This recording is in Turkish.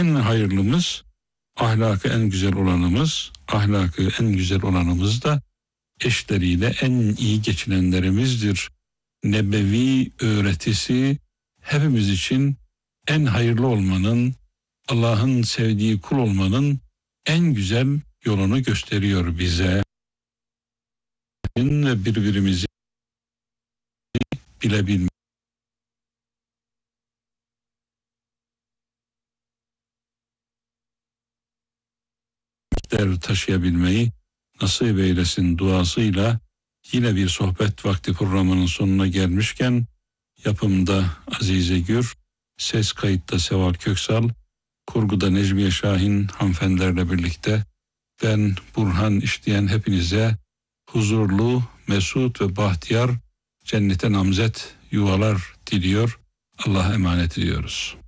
en hayırlımız, ahlakı en güzel olanımız, ahlakı en güzel olanımız da eşleriyle en iyi geçinenlerimizdir. Nebevi öğretisi hepimiz için en hayırlı olmanın, Allah'ın sevdiği kul olmanın en güzel yolunu gösteriyor bize. Ve birbirimizi bilebilmeyi, taşıyabilmeyi nasip eylesin duasıyla yine bir sohbet vakti programının sonuna gelmişken yapımda Azize Gür, ses kayıtta Seval Köksal, kurguda Necmiye Şahin hanımefendilerle birlikte ben Burhan İşleyen hepinize huzurlu, mesut ve bahtiyar cennete namzet yuvalar diliyor. Allah'a emanet ediyoruz.